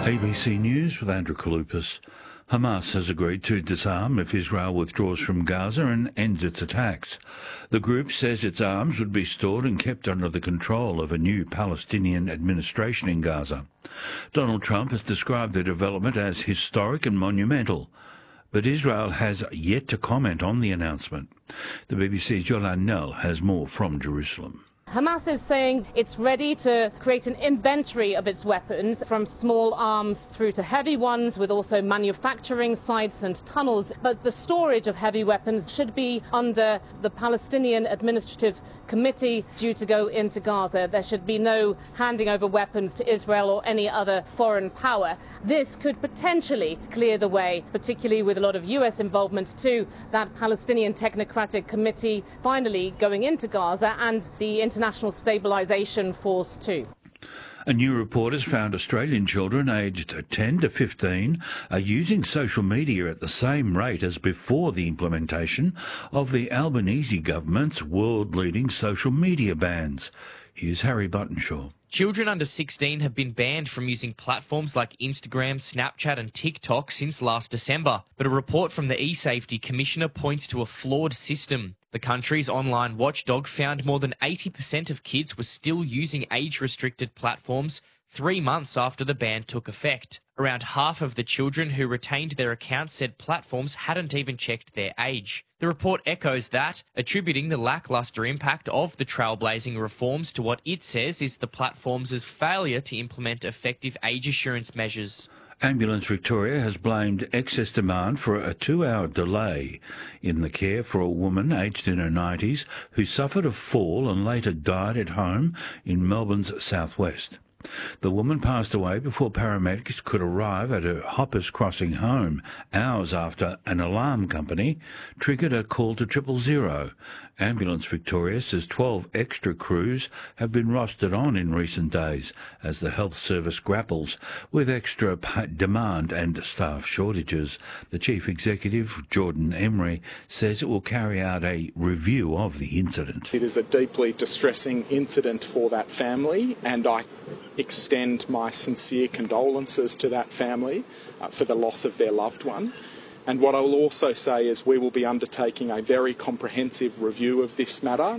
ABC News with Andrew Kaloupas. Hamas has agreed to disarm if Israel withdraws from Gaza and ends its attacks. The group says its arms would be stored and kept under the control of a new Palestinian administration in Gaza. Donald Trump has described the development as historic and monumental, but Israel has yet to comment on the announcement. The BBC's Yolande Knell has more from Jerusalem. Hamas is saying it's ready to create an inventory of its weapons, from small arms through to heavy ones, with also manufacturing sites and tunnels. But the storage of heavy weapons should be under the Palestinian Administrative Committee due to go into Gaza. There should be no handing over weapons to Israel or any other foreign power. This could potentially clear the way, particularly with a lot of US involvement, to that Palestinian Technocratic Committee finally going into Gaza, and the International Stabilisation Force too. A new report has found Australian children aged 10 to 15 are using social media at the same rate as before the implementation of the Albanese government's world-leading social media bans. Here's Harry Buttonshaw. Children under 16 have been banned from using platforms like Instagram, Snapchat and TikTok since last December. But a report from the eSafety Commissioner points to a flawed system. The country's online watchdog found more than 80% of kids were still using age-restricted platforms 3 months after the ban took effect. Around half of the children who retained their accounts said platforms hadn't even checked their age. The report echoes that, attributing the lacklustre impact of the trailblazing reforms to what it says is the platforms' failure to implement effective age assurance measures. Ambulance Victoria has blamed excess demand for a 2-hour delay in the care for a woman aged in her 90s who suffered a fall and later died at home in Melbourne's southwest. The woman passed away before paramedics could arrive at her Hoppers Crossing home, hours after an alarm company triggered a call to 000. Ambulance Victoria says 12 extra crews have been rostered on in recent days as the health service grapples with extra demand and staff shortages. The Chief Executive, Jordan Emery, says it will carry out a review of the incident. It is a deeply distressing incident for that family, and I extend my sincere condolences to that family for the loss of their loved one. And what I will also say is we will be undertaking a very comprehensive review of this matter.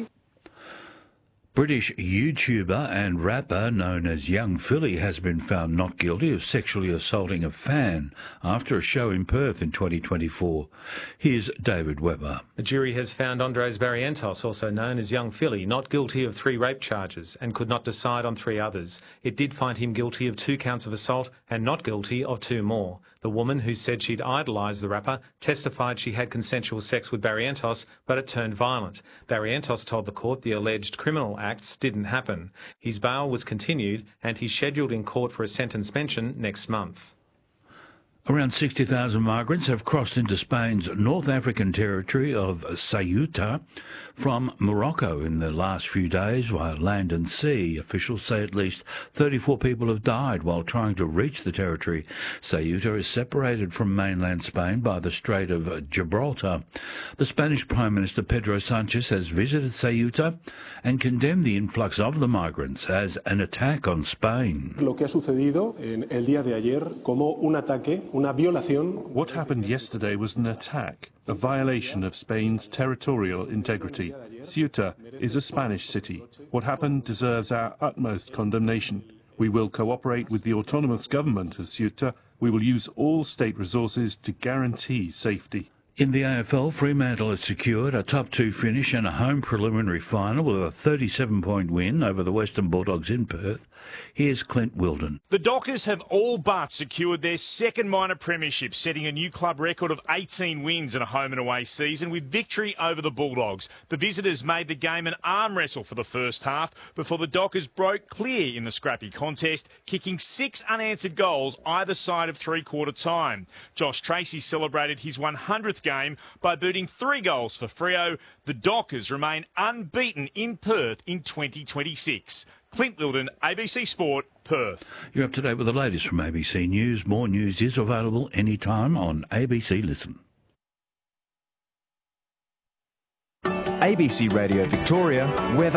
British YouTuber and rapper known as Young Philly has been found not guilty of sexually assaulting a fan after a show in Perth in 2024. Here's David Webber. The jury has found Andres Barrientos, also known as Young Philly, not guilty of 3 rape charges and could not decide on 3 others. It did find him guilty of 2 counts of assault and not guilty of 2 more. The woman, who said she'd idolised the rapper, testified she had consensual sex with Barrientos, but it turned violent. Barrientos told the court the alleged criminal acts didn't happen. His bail was continued and he's scheduled in court for a sentence mention next month. Around 60,000 migrants have crossed into Spain's North African territory of Ceuta from Morocco in the last few days via land and sea. Officials say at least 34 people have died while trying to reach the territory. Ceuta is separated from mainland Spain by the Strait of Gibraltar. The Spanish Prime Minister Pedro Sánchez has visited Ceuta and condemned the influx of the migrants as an attack on Spain. Lo que ha sucedido en el día de ayer como un ataque. What happened yesterday was an attack, a violation of Spain's territorial integrity. Ceuta is a Spanish city. What happened deserves our utmost condemnation. We will cooperate with the autonomous government of Ceuta. We will use all state resources to guarantee safety. In the AFL, Fremantle has secured a top 2 finish and a home preliminary final with a 37-point win over the Western Bulldogs in Perth. Here's Clint Wilden. The Dockers have all but secured their second minor premiership, setting a new club record of 18 wins in a home and away season with victory over the Bulldogs. The visitors made the game an arm wrestle for the first half before the Dockers broke clear in the scrappy contest, kicking 6 unanswered goals either side of three-quarter time. Josh Tracy celebrated his 100th game by booting 3 goals for Freo. The Dockers remain unbeaten in Perth in 2026. Clint Wilden, ABC Sport, Perth. You're up to date with the latest from ABC News. More news is available anytime on ABC Listen. ABC Radio Victoria, weather.